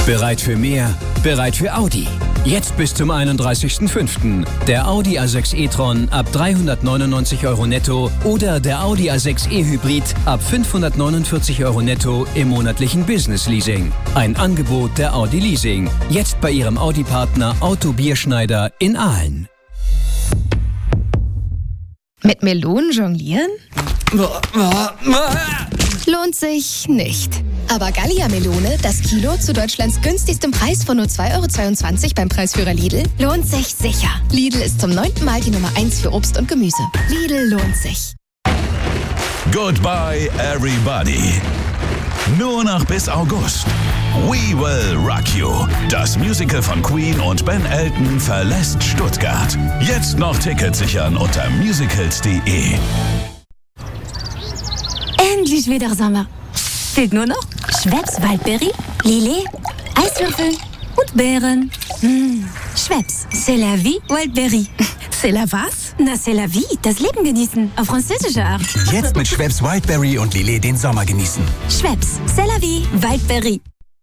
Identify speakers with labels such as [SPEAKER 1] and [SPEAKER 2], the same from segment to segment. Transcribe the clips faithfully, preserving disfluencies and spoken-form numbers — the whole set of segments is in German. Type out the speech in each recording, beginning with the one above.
[SPEAKER 1] Bereit für mehr? Bereit für Audi. Jetzt bis zum einunddreißigsten fünften Der Audi A sechs e-tron ab dreihundertneunundneunzig Euro netto oder der Audi A sechs e-Hybrid ab fünfhundertneunundvierzig Euro netto im monatlichen Business Leasing. Ein Angebot der Audi Leasing. Jetzt bei Ihrem Audi-Partner Auto Bierschneider in Aalen.
[SPEAKER 2] Mit Melonen jonglieren? Lohnt sich nicht. Aber Gallia-Melone, das Kilo zu Deutschlands günstigstem Preis von nur zwei Euro zweiundzwanzig beim Preisführer Lidl, lohnt sich sicher. Lidl ist zum neunten Mal die Nummer eins für Obst und Gemüse. Lidl lohnt sich.
[SPEAKER 3] Goodbye, everybody. Nur noch bis August. We Will Rock You. Das Musical von Queen und Ben Elton verlässt Stuttgart. Jetzt noch Tickets sichern unter musicals punkt de.
[SPEAKER 4] Endlich wieder Sommer. Fehlt nur noch Schweppes Waldbeere, Lillet, Eiswürfel und Beeren. Mmh. Schweppes, c'est la vie, Waldbeere.
[SPEAKER 2] C'est la was?
[SPEAKER 4] Na, c'est la vie, das Leben genießen, auf französische Art.
[SPEAKER 5] Jetzt mit Schweppes Wildberry und Lillet den Sommer genießen.
[SPEAKER 4] Schweppes, c'est la vie, Waldbeere.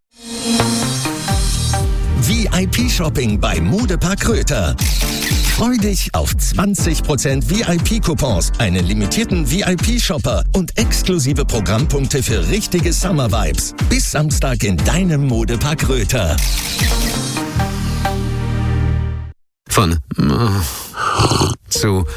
[SPEAKER 6] V I P-Shopping bei Modepark Röther. Freu dich auf zwanzig Prozent V I P-Coupons, einen limitierten V I P-Shopper und exklusive Programmpunkte für richtige Summer-Vibes. Bis Samstag in deinem Modepark Röther.
[SPEAKER 7] Von zu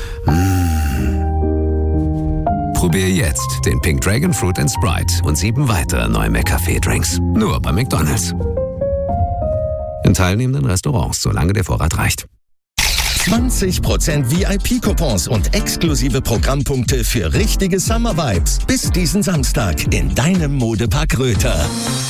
[SPEAKER 7] Probier jetzt den Pink Dragon Fruit and Sprite und sieben weitere neue McCafé-Drinks. Nur bei McDonald's. In teilnehmenden Restaurants, solange der Vorrat reicht.
[SPEAKER 6] zwanzig Prozent V I P-Coupons und exklusive Programmpunkte für richtige Summer-Vibes. Bis diesen Samstag in deinem Modepark Röther.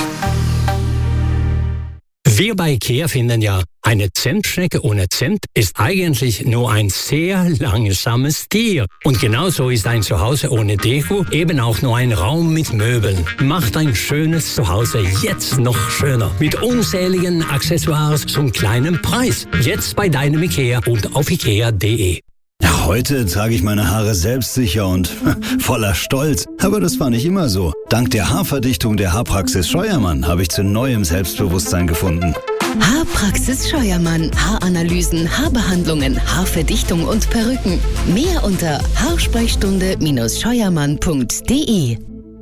[SPEAKER 8] Wir bei IKEA finden ja, eine Zimtschnecke ohne Zimt ist eigentlich nur ein sehr langsames Tier. Und genauso ist ein Zuhause ohne Deko eben auch nur ein Raum mit Möbeln. Macht ein schönes Zuhause jetzt noch schöner. Mit unzähligen Accessoires zum kleinen Preis. Jetzt bei deinem IKEA und auf ikea punkt de.
[SPEAKER 9] Ja, heute trage ich meine Haare selbstsicher und voller Stolz. Aber das war nicht immer so. Dank der Haarverdichtung der Haarpraxis Scheuermann habe ich zu neuem Selbstbewusstsein gefunden.
[SPEAKER 2] Haarpraxis Scheuermann. Haaranalysen, Haarbehandlungen, Haarverdichtung und Perücken. Mehr unter haarsprechstunde scheuermann punkt de.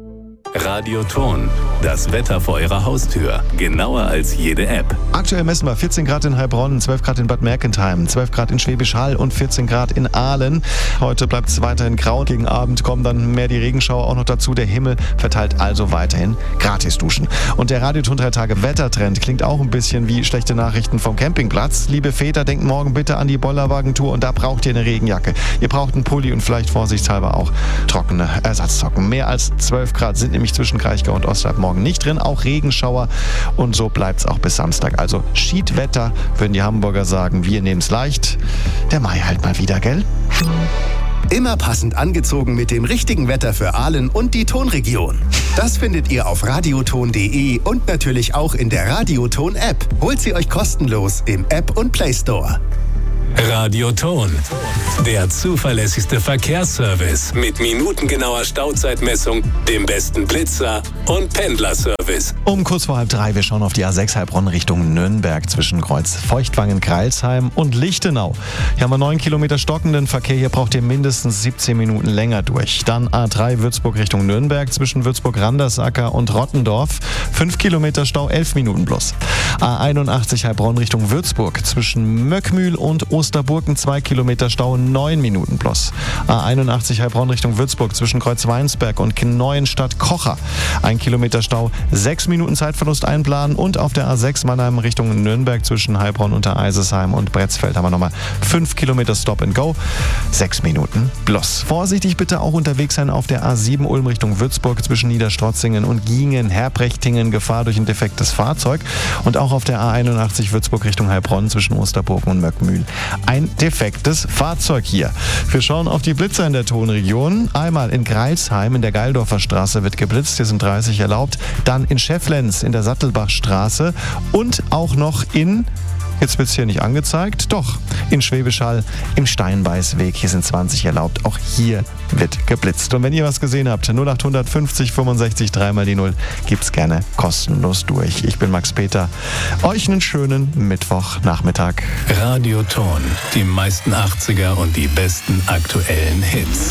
[SPEAKER 3] Radioton. Das Wetter vor Ihrer Haustür. Genauer als jede App.
[SPEAKER 10] Aktuell messen wir vierzehn Grad in Heilbronn, zwölf Grad in Bad Mergentheim, zwölf Grad in Schwäbisch Hall und vierzehn Grad in Aalen. Heute bleibt es weiterhin grau. Gegen Abend kommen dann mehr die Regenschauer auch noch dazu. Der Himmel verteilt also weiterhin Gratis-Duschen. Und der Radioton drei Tage Wettertrend klingt auch ein bisschen wie schlechte Nachrichten vom Campingplatz. Liebe Väter, denkt morgen bitte an die Bollerwagentour und da braucht ihr eine Regenjacke. Ihr braucht einen Pulli und vielleicht vorsichtshalber auch trockene Ersatzsocken. Mehr als zwölf Grad sind nämlich zwischen Kraichgau und Osterhalb morgen nicht drin. Auch Regenschauer und so bleibt es auch bis Samstag. Also Schiedwetter, würden die Hamburger sagen. Wir nehmen es leicht. Der Mai halt mal wieder, gell?
[SPEAKER 11] Immer passend angezogen mit dem richtigen Wetter für Aalen und die Tonregion. Das findet ihr auf radioton punkt de und natürlich auch in der Radioton-App. Holt sie euch kostenlos im App und Play Store.
[SPEAKER 3] Radioton. Der zuverlässigste Verkehrsservice mit minutengenauer Stauzeitmessung, dem besten Blitzer und Pendlerservice.
[SPEAKER 10] Um kurz vor halb drei, wir schauen auf die A sechs Heilbronn Richtung Nürnberg zwischen Kreuz Feuchtwangen-Greilsheim und Lichtenau. Hier haben wir neun Kilometer stockenden Verkehr, hier braucht ihr mindestens siebzehn Minuten länger durch. Dann A drei Würzburg Richtung Nürnberg zwischen Würzburg-Randersacker und Rottendorf. fünf Kilometer Stau, elf Minuten plus. A einundachtzig Heilbronn Richtung Würzburg zwischen Möckmühl und Osterburgen, zwei Kilometer Stau, neun Minuten plus. A einundachtzig Heilbronn Richtung Würzburg zwischen Kreuzweinsberg und Neuenstadt-Kocher. ein Kilometer Stau, sechs Minuten Zeitverlust einplanen. Und auf der A sechs Mannheim Richtung Nürnberg zwischen Heilbronn unter Eisesheim und Bretzfeld haben wir nochmal fünf Kilometer Stop and Go, sechs Minuten plus. Vorsichtig bitte auch unterwegs sein auf der A sieben Ulm Richtung Würzburg zwischen Niederstrotzingen und Giengen, Herbrechtingen, Gefahr durch ein defektes Fahrzeug. Und auch auf der A einundachtzig Würzburg Richtung Heilbronn zwischen Osterburgen und Möckmühl ein defektes Fahrzeug hier. Wir schauen auf die Blitzer in der Tonregion. Einmal in Greilsheim in der Geildorfer Straße wird geblitzt, hier sind dreißig erlaubt. Dann in Schefflenz in der Sattelbachstraße und auch noch in jetzt wird es hier nicht angezeigt. Doch, in Schwäbisch Hall im Steinbeißweg, hier sind zwanzig erlaubt. Auch hier wird geblitzt. Und wenn ihr was gesehen habt, null acht fünfzig fünfundsechzig drei mal die null, gibt's gerne kostenlos durch. Ich bin Max Peter. Euch einen schönen Mittwochnachmittag.
[SPEAKER 12] Radioton, die meisten achtziger und die besten aktuellen Hits.